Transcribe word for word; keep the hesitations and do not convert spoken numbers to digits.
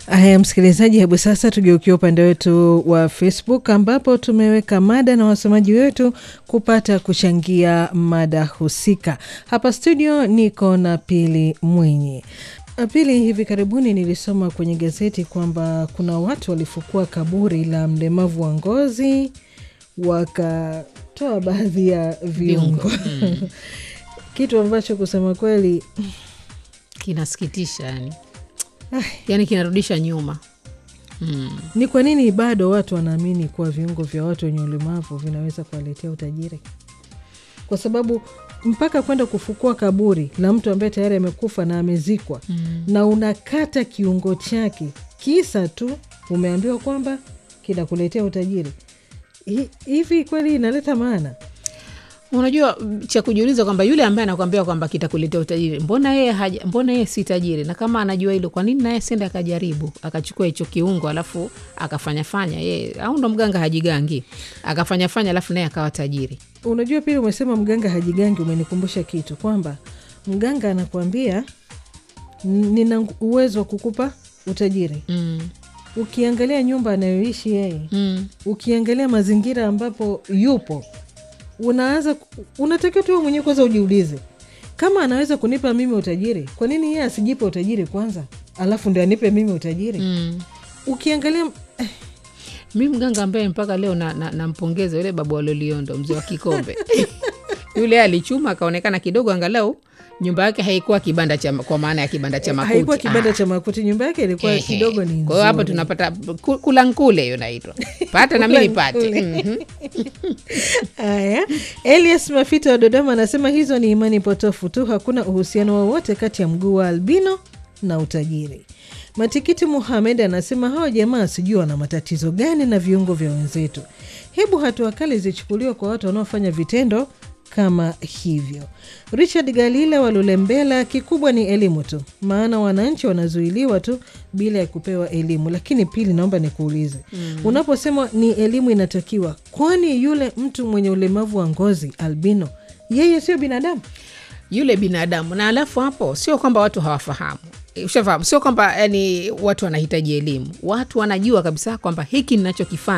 Haya msikilizaji, hebu sasa tugeukie upande wetu wa Facebook ambapo tumeweka mada na wasomaji wetu kupata kuchangia mada husika. Hapa studio niko na Pili Mwinyi. Pili, hivi karibuni nilisoma kwenye gazeti kwamba kuna watu walifukua kaburi la mlemavu wa ngozi wakatoa baadhi ya viungo. Mm. Kitu ambacho kusema kweli kinasikitisha yani. Yani kinarudisha nyuma. Mm. Ni kwa nini bado watu wanaamini kuwa viungo vya watu wenye ulemavu vinaweza kuwaletea utajiri? Kwa sababu mpaka kwenda kufukua kaburi la mtu ambaye tayari amekufa na amezikwa, mm. na unakata kiungo chake kisa tu umeambiwa kwamba kinakuletea utajiri. Hi, hivi kweli inaleta maana? Unajua cha kujiuliza kwamba yule ambaye anakuambia kwamba kitakuletea utajiri, mbona yeye haja, mbona yeye si tajiri? Na kama anajua hilo, kwa nini naye senda akajaribu akachukua hicho kiungo alafu akafanya fanya yeye? Au ndo mganga hajigangi akafanya fanya alafu naye akawa tajiri? Unajua Pili, umesema mganga hajigangi, umenikumbusha kitu kwamba mganga anakuambia nina uwezo wa kukupa utajiri. Mm. Ukiangalia nyumba anayoishi yeye, mm. ukiangalia mazingira ambapo yupo, unaanza unatakiwa tu mwenyewe kwanza ujiulize, kama anaweza kunipa mimi utajiri, kwa nini yeye asijipe utajiri kwanza alafu ndio anipe mimi utajiri? Mm. Ukiangalia eh. Mimi mganga ambaye mpaka leo na, na, nampongeza yule babu wa Loliondo, mzee wa Kikombe. Yule alichuma akaonekana kidogo, angalau nyumba yake haikuwa kibanda cha, kwa maana ya kibanda cha makuti. Haikuwa kibanda ah. cha makuti, nyumba yake ilikuwa Ehe. kidogo ni nzuri. Kwa hiyo hapo tunapata kula nkule hiyo naitwa. Pata na mimi nipate. Mhm. Aya, Elias Mafita wa Dodoma anasema hizo ni imani potofu tu, hakuna uhusiano wowote kati ya mguu wa albino na utajiri. Matikiti Muhammad anasema hao jamaa sijui wana matatizo gani na viungo vya wenzetu. Hebu hatua kali zichukuliwe kwa watu wanaofanya vitendo kama hivyo. Richard Galila wa Lulembela, kikubwa ni elimu tu, maana wananchi wanazuiliwa tu bila ya kupewa elimu. Lakini Pili, naomba nikuulize, mm. unaposema ni elimu inatakiwa, kwani yule mtu mwenye ulemavu wa ngozi albino, yeye sio binadamu? Yule binadamu. Na alafu hapo sio kwamba watu hawafahamu. Ushafahamu, sio kwamba yani watu wanahitaji elimu. Watu wanajua kabisa kwamba hiki ninachokifanya